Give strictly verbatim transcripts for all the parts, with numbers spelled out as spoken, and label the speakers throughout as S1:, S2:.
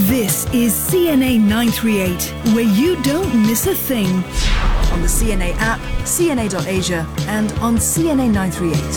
S1: This is C N A nine three eight, where you don't miss a thing. On the C N A app, C N A dot Asia, and on C N A nine three eight.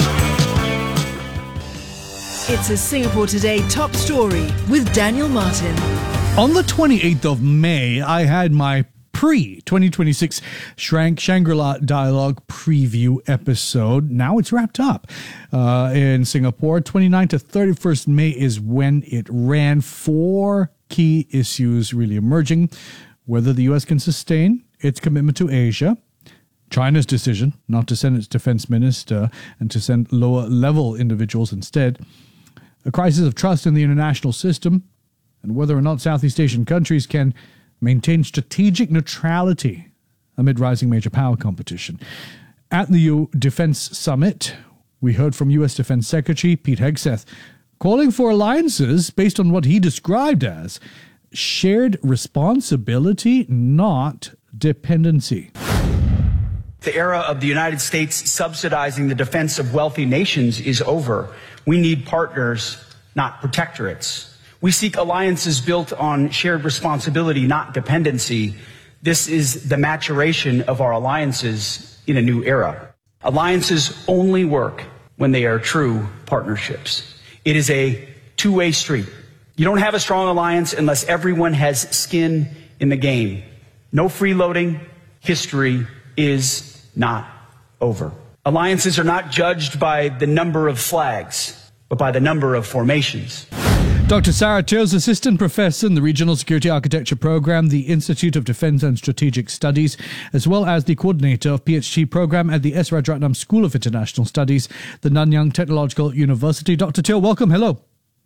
S1: It's a Singapore Today top story with Daniel Martin.
S2: On the twenty-eighth of May, I had my pre twenty twenty-six Shrank Shangri-La Dialogue preview episode. Now it's wrapped up uh, in Singapore. twenty-ninth to thirty-first May is when it ran. Four key issues really emerging: whether the U S can sustain its commitment to Asia, China's decision not to send its defense minister and to send lower level individuals instead, a crisis of trust in the international system, and whether or not Southeast Asian countries can maintain strategic neutrality amid rising major power competition. At the U Defense Summit, we heard from U S Defense Secretary Pete Hegseth calling for alliances based on what he described as shared responsibility, not dependency.
S3: The era of the United States subsidizing the defense of wealthy nations is over. We need partners, not protectorates. We seek alliances built on shared responsibility, not dependency. This is the maturation of our alliances in a new era. Alliances only work when they are true partnerships. It is a two-way street. You don't have a strong alliance unless everyone has skin in the game. No freeloading. History is not over. Alliances are not judged by the number of flags, but by the number of formations.
S2: Doctor Sarah Teo's Assistant Professor in the Regional Security Architecture Program, the Institute of Defence and Strategic Studies, as well as the Coordinator of P H D Program at the S. Rajaratnam School of International Studies, the Nanyang Technological University. Doctor Teo, welcome. Hello.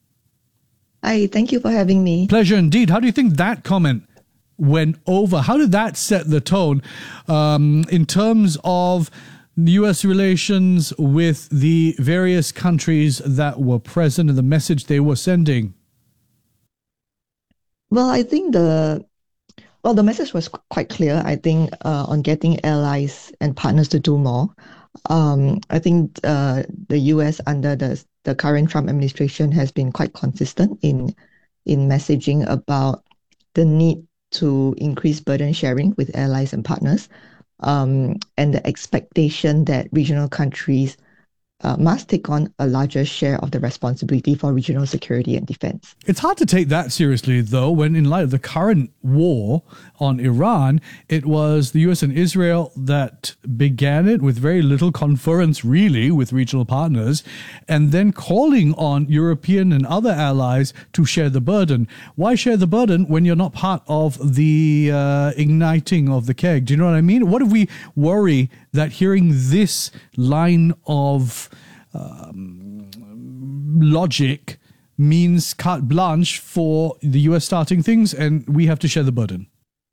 S4: Hi, thank you for having me.
S2: Pleasure indeed. How do you think that comment went over? How did that set the tone um, in terms of U S relations with the various countries that were present and the message they were sending?
S4: Well, I think the well the message was quite clear. I think uh, on getting allies and partners to do more. Um, I think uh, the U S under the the current Trump administration has been quite consistent in in messaging about the need to increase burden sharing with allies and partners. Um, and the expectation that regional countries uh, must take on a larger share of the responsibility for regional security and defense.
S2: It's hard to take that seriously, though, when in light of the current war on Iran, it was the U S and Israel that began it with very little conference, really, with regional partners, and then calling on European and other allies to share the burden. Why share the burden when you're not part of the uh, igniting of the keg? Do you know what I mean? What if we worry that hearing this line of um, logic means carte blanche for the U S starting things and we have to share the burden?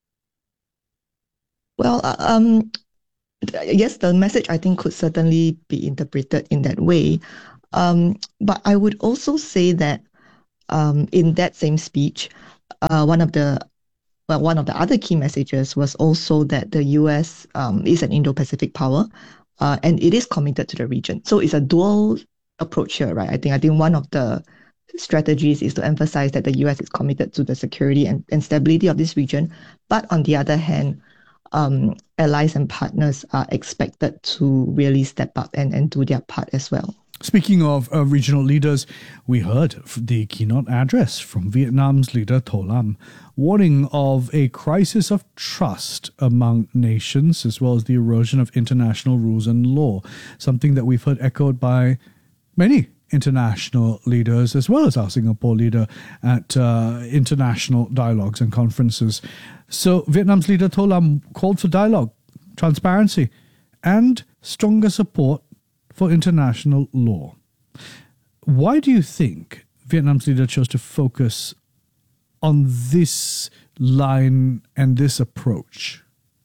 S4: Well, uh, um, yes, the message I think could certainly be interpreted in that way. Um, but I would also say that um, in that same speech, uh, one of the well, one of the other key messages was also that the U S um, is an Indo-Pacific power, uh, and it is committed to the region. So it's a dual approach here, right? I think I think one of the strategies is to emphasize that the U S is committed to the security and, and stability of this region. But on the other hand, um, allies and partners are expected to really step up and, and do their part as well.
S2: Speaking of uh, regional leaders, we heard the keynote address from Vietnam's leader To Lam, warning of a crisis of trust among nations, as well as the erosion of international rules and law, something that we've heard echoed by many international leaders, as well as our Singapore leader at uh, international dialogues and conferences. So Vietnam's leader To Lam called for dialogue, transparency, and stronger support for international law. Why do you think Vietnam's leader chose to focus on this line and this approach?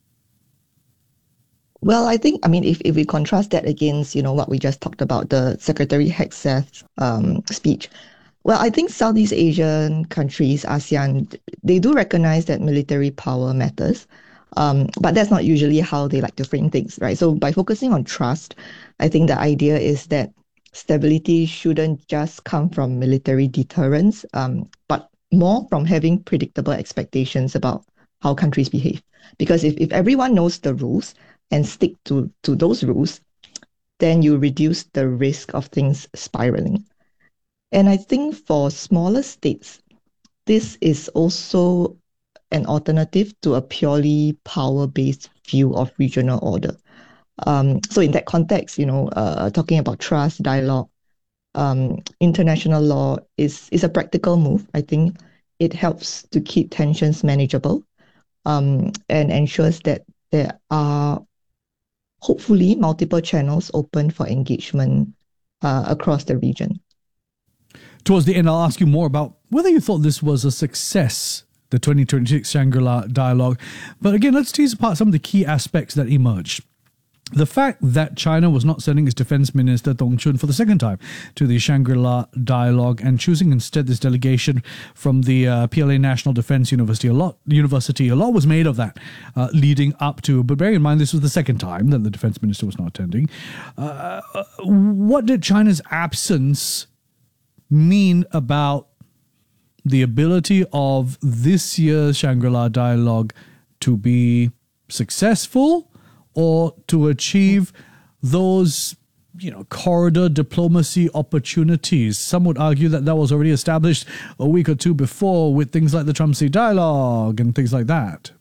S4: Well, I think, I mean, if, if we contrast that against, you know, what we just talked about, the Secretary Hegseth's um, speech, well, I think Southeast Asian countries, ASEAN, they do recognize that military power matters. Um, but that's not usually how they like to frame things, right? So by focusing on trust, I think the idea is that stability shouldn't just come from military deterrence, um, but more from having predictable expectations about how countries behave. Because if, if everyone knows the rules and stick to, to those rules, then you reduce the risk of things spiraling. And I think for smaller states, this is also an alternative to a purely power-based view of regional order. Um, so in that context, you know, uh, talking about trust, dialogue, um, international law is, is a practical move. I think it helps to keep tensions manageable, um, and ensures that there are hopefully multiple channels open for engagement uh, across the region.
S2: Towards the end, I'll ask you more about whether you thought this was a success, the twenty twenty-six Shangri-La dialogue. But again, let's tease apart some of the key aspects that emerged. The fact that China was not sending its defense minister Dong Chun for the second time to the Shangri-La dialogue and choosing instead this delegation from the uh, P L A National Defense University. A lot, university, a lot was made of that uh, leading up to, but bearing in mind this was the second time that the defense minister was not attending. Uh, what did China's absence mean about the ability of this year's Shangri-La dialogue to be successful or to achieve those, you know, corridor diplomacy opportunities? Some would argue that that was already established a week or two before with things like the Trump-Xi dialogue and things like that.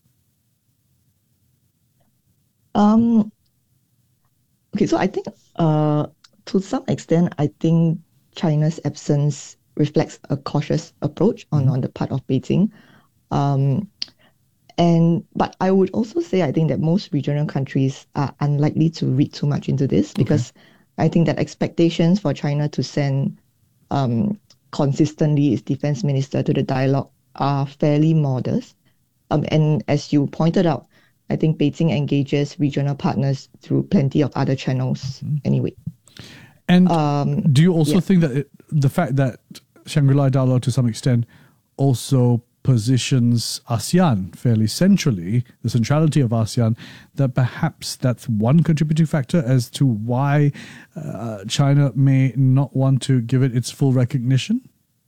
S4: Um. Okay, so I think uh, to some extent, I think China's absence reflects a cautious approach on, on the part of Beijing. Um, and but I would also say I think that most regional countries are unlikely to read too much into this, because okay. I think that expectations for China to send um, consistently its defense minister to the dialogue are fairly modest. Um, and as you pointed out, I think Beijing engages regional partners through plenty of other channels mm-hmm. anyway.
S2: And um, do you also yeah. think that it, the fact that Shangri-La dialogue to some extent also positions ASEAN fairly centrally, the centrality of ASEAN, that perhaps that's one contributing factor as to why uh, China may not want to give it its full recognition?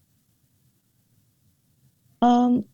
S4: Um,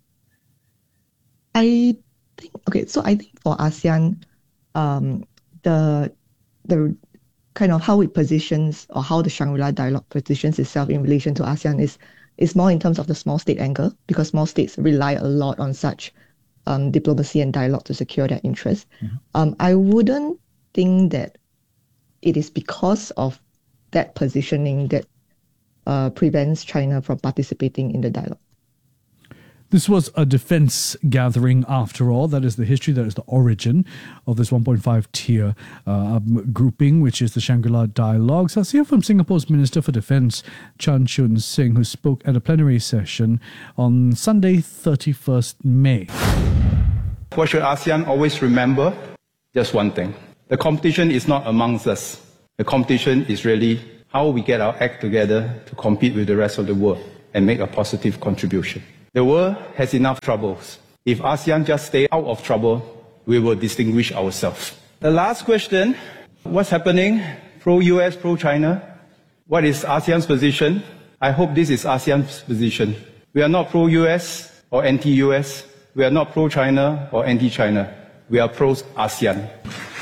S4: I think, okay, so I think for ASEAN, um, the the kind of how it positions or how the Shangri-La dialogue positions itself in relation to ASEAN is is more in terms of the small state angle, because small states rely a lot on such um, diplomacy and dialogue to secure their interests. Mm-hmm. Um, I wouldn't think that it is because of that positioning that uh, prevents China from participating in the dialogue.
S2: This was a defense gathering after all. That is the history, that is the origin of this one point five tier uh, grouping, which is the Shangri-La Dialogue. So let's hear from Singapore's Minister for Defense, Chan Chun Sing, who spoke at a plenary session on Sunday, thirty-first May.
S5: What should ASEAN always remember? Just one thing. The competition is not amongst us. The competition is really how we get our act together to compete with the rest of the world and make a positive contribution. The world has enough troubles. If ASEAN just stay out of trouble, we will distinguish ourselves. The last question, what's happening? Pro-U S, pro-China? What is ASEAN's position? I hope this is ASEAN's position. We are not pro-U S or anti-U S. We are not pro-China or anti-China. We are pro-ASEAN.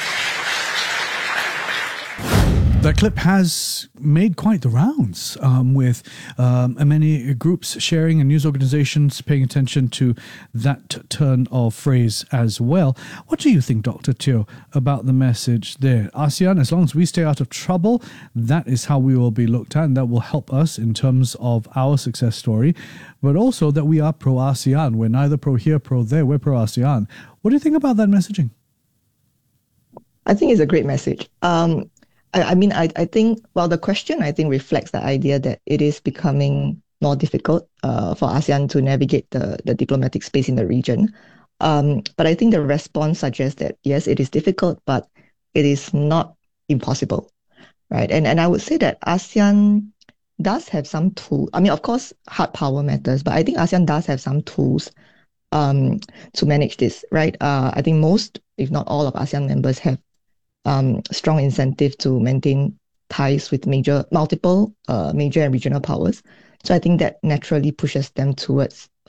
S2: That clip has made quite the rounds, um, with um, many groups sharing and news organizations paying attention to that t- turn of phrase as well. What do you think, Doctor Teo, about the message there? ASEAN, as long as we stay out of trouble, that is how we will be looked at, and that will help us in terms of our success story, but also that we are pro-ASEAN. We're neither pro here, pro there, we're pro-ASEAN. What do you think about that messaging?
S4: I think it's a great message. Um, I, I mean, I, I think, well, the question, I think, reflects the idea that it is becoming more difficult uh, for ASEAN to navigate the, the diplomatic space in the region. Um, but I think the response suggests that, yes, it is difficult, but it is not impossible, right? And, and I would say that ASEAN does have some tools. I mean, of course, hard power matters, but I think ASEAN does have some tools um, to manage this, right? Uh, I think most, if not all, of ASEAN members have Um, strong incentive to maintain ties with major, multiple uh, major and regional powers. So I think that naturally pushes them towards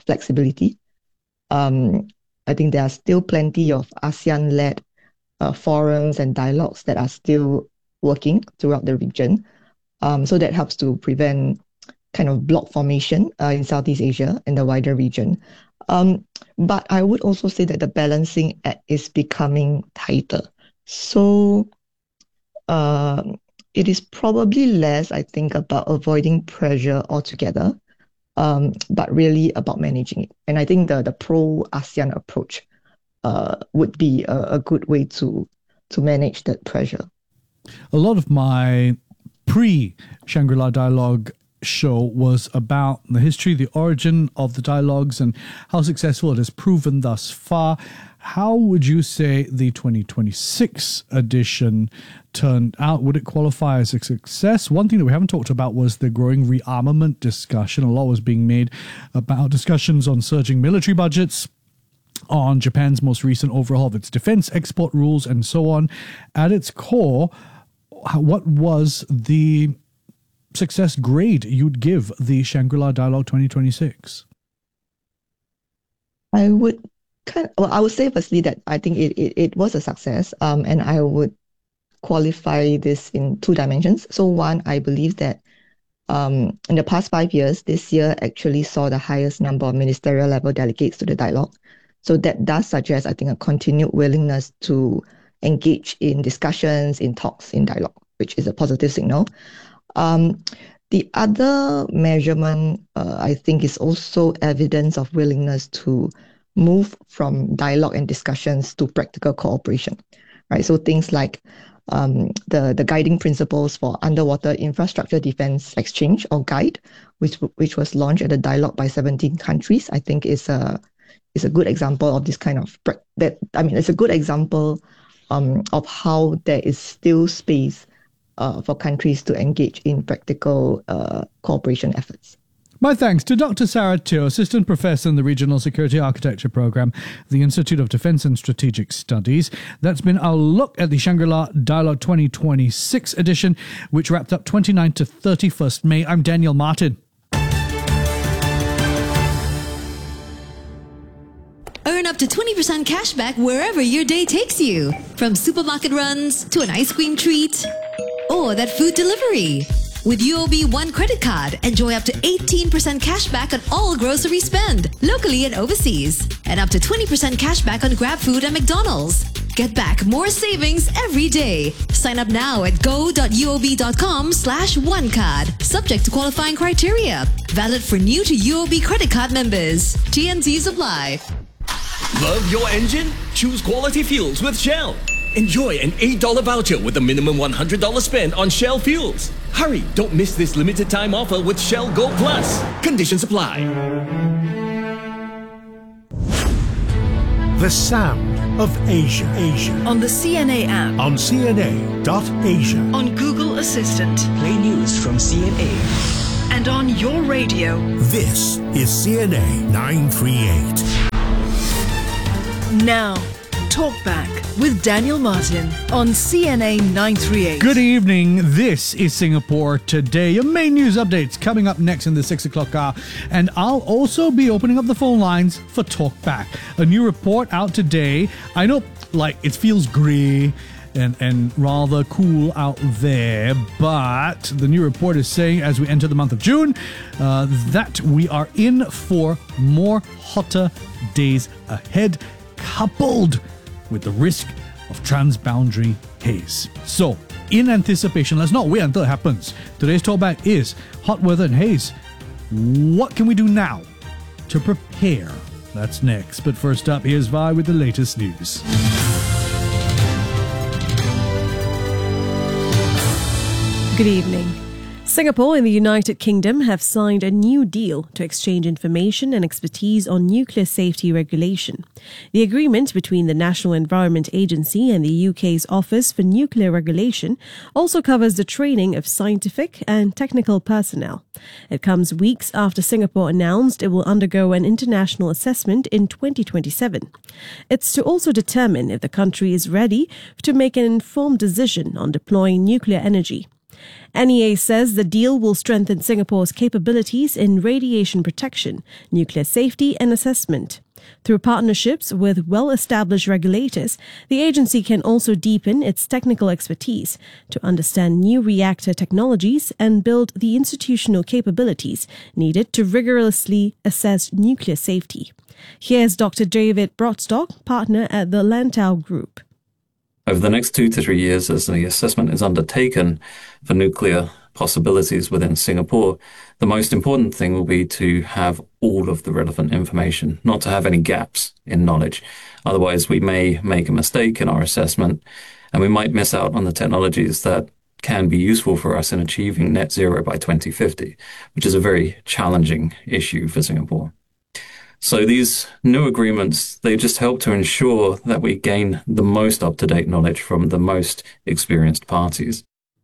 S4: flexibility. Um, I think there are still plenty of ASEAN-led uh, forums and dialogues that are still working throughout the region. Um, so that helps to prevent kind of block formation uh, in Southeast Asia and the wider region. Um, but I would also say that the balancing act is becoming tighter. So uh, it is probably less, I think, about avoiding pressure altogether, um, but really about managing it. And I think the, the pro-ASEAN approach uh, would be a, a good way to, to manage that pressure.
S2: A lot of my pre-Shangri-La Dialogue show was about the history, the origin of the dialogues, and how successful it has proven thus far. How would you say the twenty twenty-six edition turned out? Would it qualify as a success? One thing that we haven't talked about was the growing rearmament discussion. A lot was being made about discussions on surging military budgets, on Japan's most recent overhaul of its defense export rules, and so on. At its core, what was the success grade you'd give the Shangri-La Dialogue twenty twenty-six?
S4: I would kind of, well, I would say firstly that I think it, it, it was a success, um, and I would qualify this in two dimensions. So one, I believe that um, in the past five years, this year actually saw the highest number of ministerial level delegates to the dialogue. So that does suggest, I think, a continued willingness to engage in discussions, in talks, in dialogue, which is a positive signal. Um, the other measurement, uh, I think, is also evidence of willingness to move from dialogue and discussions to practical cooperation, right? So things like um, the, the guiding principles for underwater infrastructure defense exchange, or GUIDE, which which was launched at a dialogue by seventeen countries, I think is a is a good example of this kind of that. I mean, it's a good example um, of how there is still space Uh, for countries to engage in practical uh, cooperation efforts.
S2: My thanks to Doctor Sarah Teo, Assistant Professor in the Regional Security Architecture Program, the Institute of Defence and Strategic Studies. That's been our look at the Shangri-La Dialogue twenty twenty-six edition, which wrapped up twenty-ninth to thirty-first May. I'm Daniel Martin.
S6: Earn up to twenty percent cash back wherever your day takes you. From supermarket runs to an ice cream treat or that food delivery. With U O B One credit card, enjoy up to eighteen percent cash back on all grocery spend, locally and overseas. And up to twenty percent cash back on GrabFood and McDonald's. Get back more savings every day. Sign up now at go.uob.com slash one card. Subject to qualifying criteria. Valid for new to U O B credit card members. T N Cs apply.
S7: Love your engine? Choose quality fuels with Shell. Enjoy an eight dollar voucher with a minimum one hundred dollars spend on Shell fuels. Hurry, don't miss this limited time offer with Shell Go Plus. Conditions apply.
S8: The sound of Asia. Asia.
S1: On the C N A app.
S8: On C N A dot Asia.
S1: On Google Assistant.
S9: Play news from C N A.
S1: And on your radio.
S8: This is C N A nine thirty-eight.
S1: Now, Talk Back with Daniel Martin on C N A nine thirty-eight.
S2: Good evening. This is Singapore Today. Your main news updates coming up next in the six o'clock hour. And I'll also be opening up the phone lines for Talk Back. A new report out today. I know, like, it feels grey and, and rather cool out there, but the new report is saying as we enter the month of June uh, that we are in for more hotter days ahead, coupled with the risk of transboundary haze. So, in anticipation, let's not wait until it happens. Today's talkback is hot weather and haze. What can we do now to prepare? That's next. But first up, here's Vi with the latest news.
S10: Good evening. Singapore and the United Kingdom have signed a new deal to exchange information and expertise on nuclear safety regulation. The agreement between the National Environment Agency and the U K's Office for Nuclear Regulation also covers the training of scientific and technical personnel. It comes weeks after Singapore announced it will undergo an international assessment in twenty twenty-seven. It's to also determine if the country is ready to make an informed decision on deploying nuclear energy. N E A says the deal will strengthen Singapore's capabilities in radiation protection, nuclear safety and assessment. Through partnerships with well-established regulators, the agency can also deepen its technical expertise to understand new reactor technologies and build the institutional capabilities needed to rigorously assess nuclear safety. Here's Doctor David Broadstock, partner at the Lantau Group.
S11: Over the next two to three years, as the assessment is undertaken for nuclear possibilities within Singapore, the most important thing will be to have all of the relevant information, not to have any gaps in knowledge. Otherwise, we may make a mistake in our assessment and we might miss out on the technologies that can be useful for us in achieving net zero by twenty fifty, which is a very challenging issue for Singapore. So these new agreements, they just help to ensure that we gain the most up-to-date knowledge from the most experienced parties.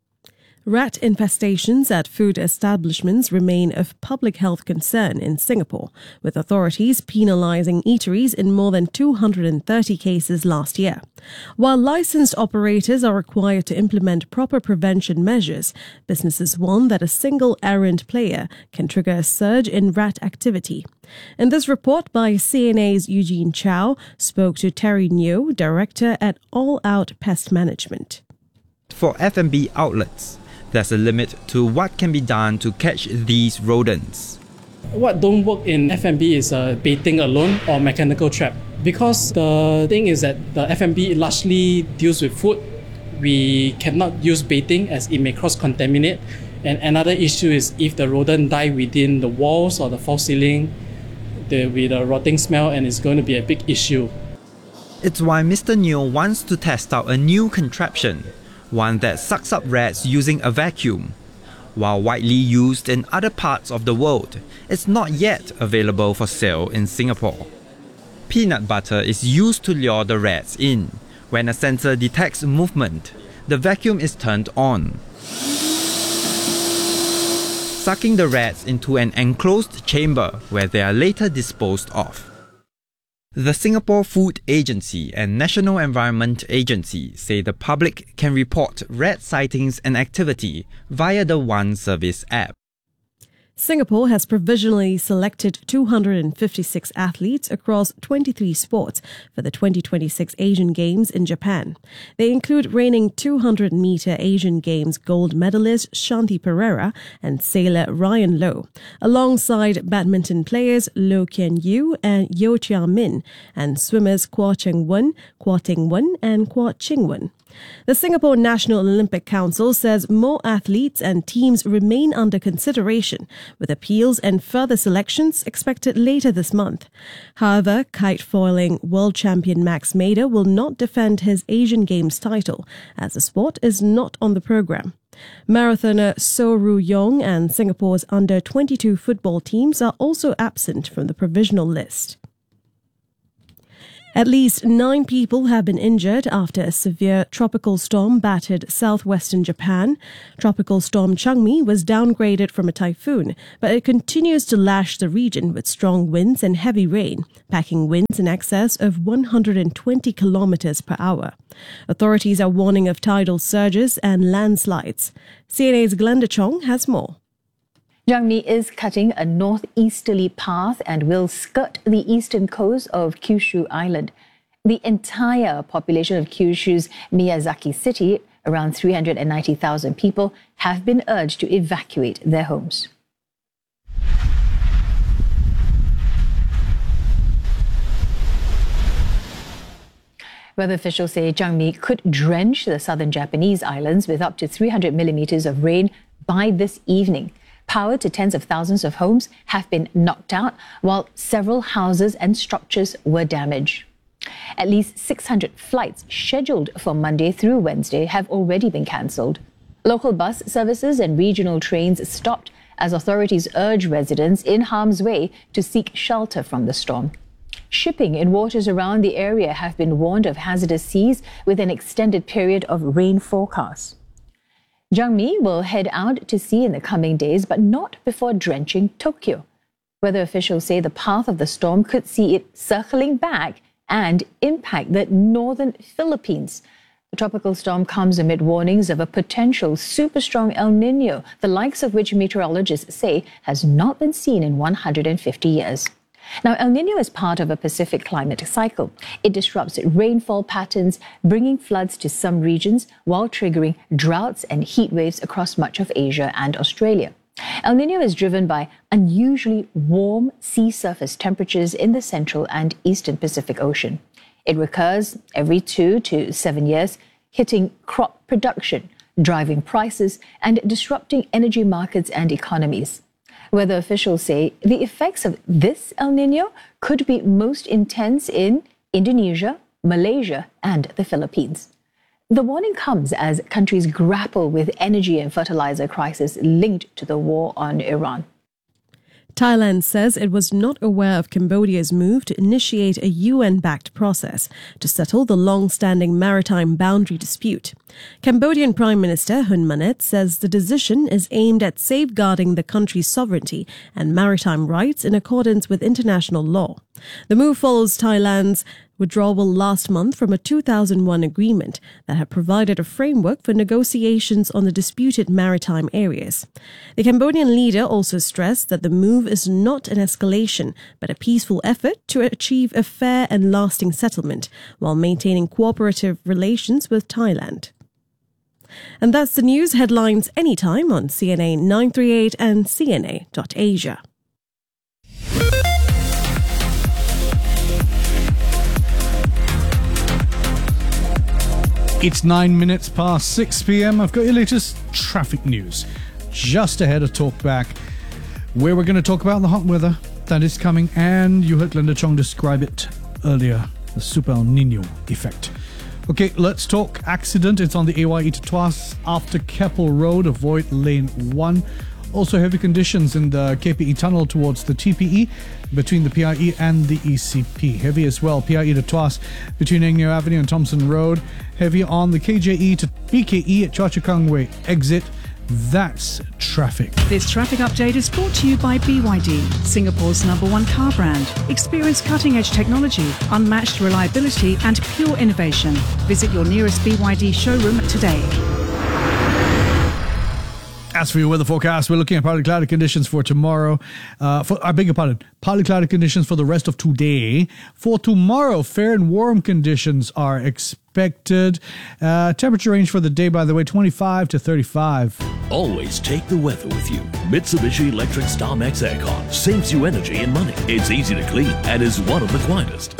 S10: Rat infestations at food establishments remain of public health concern in Singapore, with authorities penalising eateries in more than two hundred thirty cases last year. While licensed operators are required to implement proper prevention measures, businesses warn that a single errant player can trigger a surge in rat activity. In this report by C N A's Eugene Chow spoke to Terry Neo, director at All Out Pest Management.
S12: For F and B outlets, there's a limit to what can be done to catch these rodents.
S13: What don't work in F and B is uh, baiting alone or mechanical trap. Because the thing is that the F and B largely deals with food, we cannot use baiting as it may cross-contaminate. And another issue is if the rodent die within the walls or the false ceiling, there will be the rotting smell and it's going to be a big issue.
S12: It's why Mister Neo wants to test out a new contraption, one that sucks up rats using a vacuum. While widely used in other parts of the world, it's not yet available for sale in Singapore. Peanut butter is used to lure the rats in. When a sensor detects movement, the vacuum is turned on, sucking the rats into an enclosed chamber where they are later disposed of. The Singapore Food Agency and National Environment Agency say the public can report rat sightings and activity via the One Service app.
S10: Singapore has provisionally selected two hundred fifty-six athletes across twenty-three sports for the twenty twenty-six Asian Games in Japan. They include reigning two hundred meter Asian Games gold medalist Shanti Pereira and sailor Ryan Lowe, alongside badminton players Loh Kian Yew and Yeo Chia Min, and swimmers Kwa Cheng Wen, Kwa Ting Wen and Kwa Ching Wen. The Singapore National Olympic Council says more athletes and teams remain under consideration, with appeals and further selections expected later this month. However, kite foiling world champion Max Mader will not defend his Asian Games title, as the sport is not on the program. Marathoner So Ru Yong and Singapore's under twenty-two football teams are also absent from the provisional list. At least nine people have been injured after a severe tropical storm battered southwestern Japan. Tropical storm Changmi was downgraded from a typhoon, but it continues to lash the region with strong winds and heavy rain, packing winds in excess of one hundred twenty kilometers per hour. Authorities are warning of tidal surges and landslides. C N A's Glenda Chong has more.
S14: Changmi is cutting a northeasterly path and will skirt the eastern coast of Kyushu Island. The entire population of Kyushu's Miyazaki City, around three hundred ninety thousand people, have been urged to evacuate their homes. Weather officials say Changmi could drench the southern Japanese islands with up to three hundred millimeters of rain by this evening. Power to tens of thousands of homes have been knocked out, while several houses and structures were damaged. At least six hundred flights scheduled for Monday through Wednesday have already been cancelled. Local bus services and regional trains stopped as authorities urge residents in harm's way to seek shelter from the storm. Shipping in waters around the area have been warned of hazardous seas with an extended period of rain forecast. Changmi will head out to sea in the coming days, but not before drenching Tokyo. Weather officials say the path of the storm could see it circling back and impact the northern Philippines. The tropical storm comes amid warnings of a potential super strong El Nino, the likes of which meteorologists say has not been seen in one hundred fifty years. Now, El Nino is part of a Pacific climate cycle. It disrupts rainfall patterns, bringing floods to some regions while triggering droughts and heat waves across much of Asia and Australia. El Nino is driven by unusually warm sea surface temperatures in the central and eastern Pacific Ocean. It recurs every two to seven years, hitting crop production, driving prices, and disrupting energy markets and economies. Weather officials say the effects of this El Nino could be most intense in Indonesia, Malaysia, and the Philippines. The warning comes as countries grapple with energy and fertilizer crisis linked to the war on Iran.
S10: Thailand says it was not aware of Cambodia's move to initiate a U N-backed process to settle the long-standing maritime boundary dispute. Cambodian Prime Minister Hun Manet says the decision is aimed at safeguarding the country's sovereignty and maritime rights in accordance with international law. The move follows Thailand's withdrawal last month from a two thousand one agreement that had provided a framework for negotiations on the disputed maritime areas. The Cambodian leader also stressed that the move is not an escalation, but a peaceful effort to achieve a fair and lasting settlement while maintaining cooperative relations with Thailand. And that's the news headlines anytime on C N A nine thirty-eight and C N A dot Asia.
S2: It's nine minutes past six p.m. I've got your latest traffic news just ahead of Talkback, where we're going to talk about the hot weather that is coming, and you heard Glenda Chong describe it earlier, the Super El Nino effect. Okay, let's talk accident. It's on the A Y E to Tuas after Keppel Road. Avoid lane one. Also heavy conditions in the K P E tunnel towards the T P E between the P I E and the E C P. Heavy as well, P I E to Tuas between Engyo Avenue and Thompson Road. Heavy on the K J E to B K E at Choa Chu Kang Way exit. That's traffic.
S1: This traffic update is brought to you by B Y D, Singapore's number one car brand. Experience cutting-edge technology, unmatched reliability and pure innovation. Visit your nearest B Y D showroom today.
S2: As for your weather forecast, we're looking at partly cloudy conditions for tomorrow. Uh, for, I beg your pardon, partly cloudy conditions for the rest of today. For tomorrow, fair and warm conditions are expected. Uh, temperature range for the day, by the way, twenty-five to thirty-five.
S8: Always take the weather with you. Mitsubishi Electric StarMax Aircon saves you energy and money. It's easy to clean and is one of the quietest.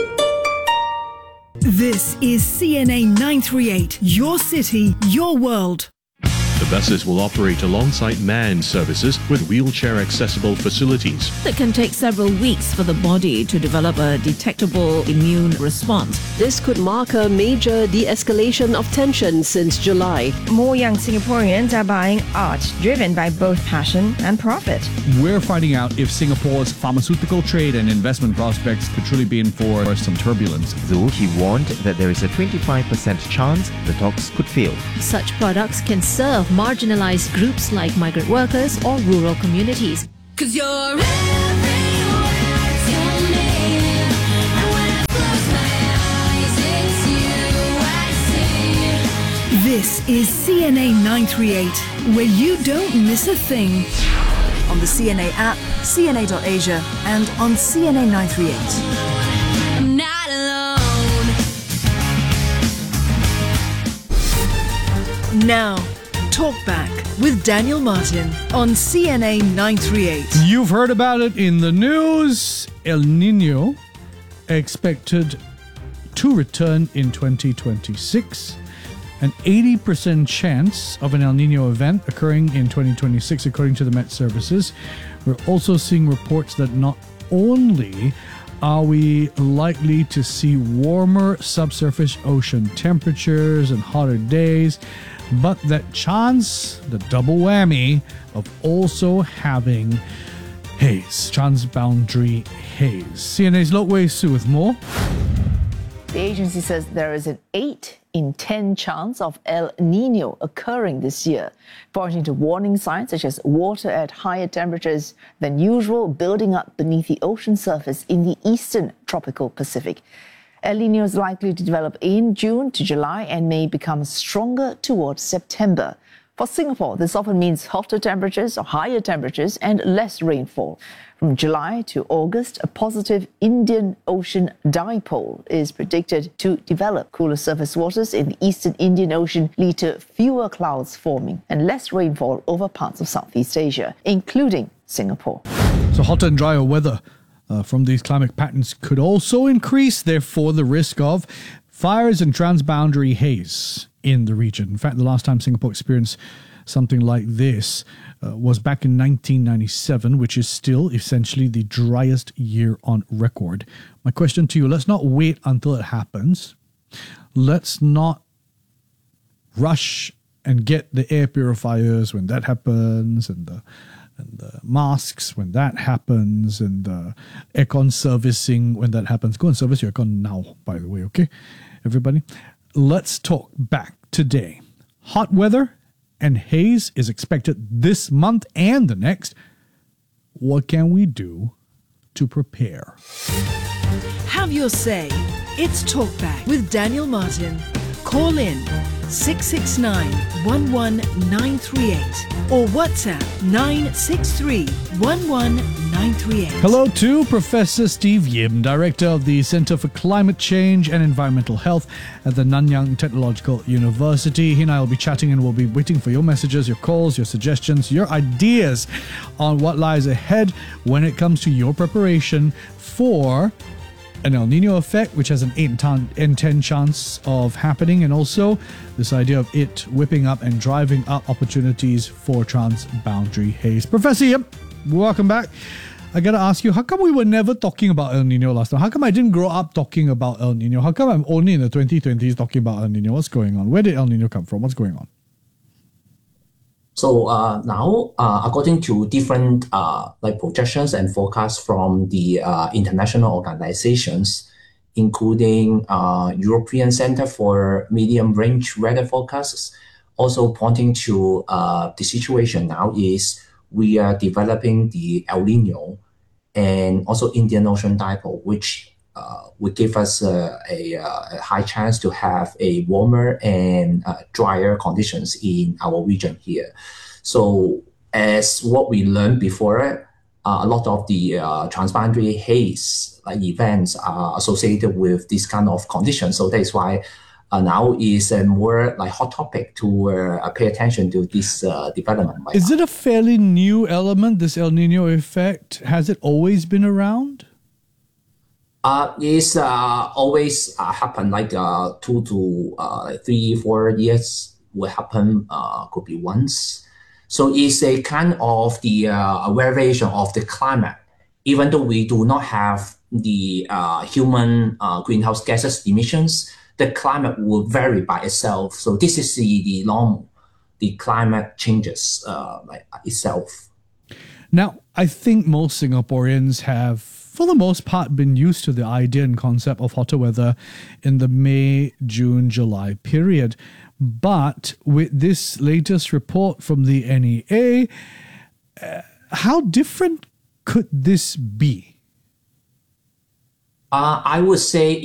S1: This is C N A nine thirty-eight, your city, your world.
S15: The buses will operate alongside manned services with wheelchair-accessible facilities.
S16: It can take several weeks for the body to develop a detectable immune response.
S17: This could mark a major de-escalation of tension since July.
S18: More young Singaporeans are buying art driven by both passion and profit.
S19: We're finding out if Singapore's pharmaceutical trade and investment prospects could truly be in for some turbulence.
S20: Though he warned that there is a twenty-five percent chance the talks could fail.
S21: Such products can serve marginalized groups like migrant workers or rural communities.
S22: Cause you're everywhere to me. And when I close my eyes, it's you I see.
S1: This is C N A nine thirty-eight, where you don't miss a thing. On the C N A app, C N A dot Asia, and on C N A nine thirty-eight.
S22: I'm not alone.
S1: Now, Talkback with Daniel Martin on C N A nine thirty-eight.
S2: You've heard about it in the news. El Nino expected to return in twenty twenty-six. An eighty percent chance of an El Nino event occurring in twenty twenty-six, according to the Met Services. We're also seeing reports that not only are we likely to see warmer subsurface ocean temperatures and hotter days, but that chance, the double whammy, of also having haze, transboundary haze. C N A's Lok Wei Su with more.
S23: The agency says there is an eight in ten chance of El Nino occurring this year, pointing to warning signs such as water at higher temperatures than usual building up beneath the ocean surface in the eastern tropical Pacific. El Nino is likely to develop in June to July and may become stronger towards September. For Singapore, this often means hotter temperatures or higher temperatures and less rainfall. From July to August, a positive Indian Ocean dipole is predicted to develop. Cooler surface waters in the eastern Indian Ocean lead to fewer clouds forming and less rainfall over parts of Southeast Asia, including Singapore.
S2: So hotter and drier weather uh, from these climate patterns could also increase, therefore, the risk of fires and transboundary haze in the region. In fact, the last time Singapore experienced something like this uh, was back in nineteen ninety-seven, which is still essentially the driest year on record. My question to you, let's not wait until it happens. Let's not rush and get the air purifiers when that happens, and the and the masks when that happens, and the aircon servicing when that happens. Go and service your aircon now, by the way, okay, everybody? Let's talk back today. Hot weather and haze is expected this month and the next. What can we do to prepare?
S3: Have your say. It's Talkback with Daniel Martin. Call in six six nine, one one nine three eight or WhatsApp nine six three, one one nine three eight.
S2: Hello to Professor Steve Yim, Director of the Centre for Climate Change and Environmental Health at the Nanyang Technological University. He and I will be chatting, and we'll be waiting for your messages, your calls, your suggestions, your ideas on what lies ahead when it comes to your preparation for an El Nino effect, which has an eight in ten chance of happening, and also this idea of it whipping up and driving up opportunities for transboundary haze. Professor Yip, welcome back. I gotta ask you, how come we were never talking about El Nino last time? How come I didn't grow up talking about El Nino? How come I'm only in the twenty twenties talking about El Nino? What's going on? Where did El Nino come from? What's going on?
S4: So uh, now, uh, according to different uh, like projections and forecasts from the uh, international organizations, including uh, European Center for Medium Range Weather Forecasts, also pointing to uh, the situation now is we are developing the El Nino and also Indian Ocean dipole, which uh, would give us uh, a, a high chance to have a warmer and uh, drier conditions in our region here. So as what we learned before, uh, a lot of the uh, transboundary haze like, events are associated with this kind of conditions. So that's why uh, now is a more like hot topic to uh, pay attention to this uh, development. Right
S2: Is
S4: now.
S2: it a fairly new element, this El Nino effect? Has it always been around?
S4: Uh, it's uh, always uh, happen like uh, two to uh, three, four years will happen, uh, could be once. So it's a kind of the uh, variation of the climate. Even though we do not have the uh, human uh, greenhouse gases emissions, the climate will vary by itself. So this is the, the normal, the climate changes uh, like itself.
S2: Now, I think most Singaporeans have, for the most part, been used to the idea and concept of hotter weather in the May, June, July period. But with this latest report from the N E A, uh, how different could this be?
S4: Uh, I would say